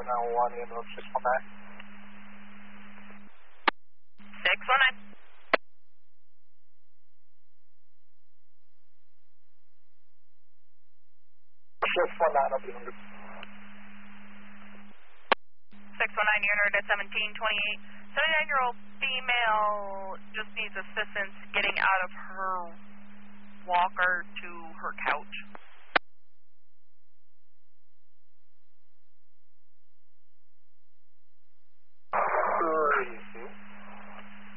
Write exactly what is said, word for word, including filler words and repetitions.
nine one one, ambulance six one nine. six one nine. six one nine, I'll be on good. six one nine, you're at seventeen twenty-eight. seventy-nine-year-old female just needs assistance getting out of her walker to her couch.